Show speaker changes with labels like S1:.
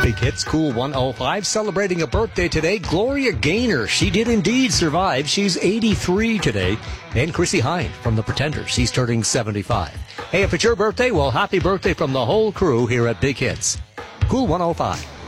S1: Big Hits, Cool 105, celebrating a birthday today. Gloria Gaynor, she did indeed survive. She's 83 today. And Chrissy Hynde from The Pretenders, she's turning 75. Hey, if it's your birthday, well, happy birthday from the whole crew here at Big Hits. Cool 105.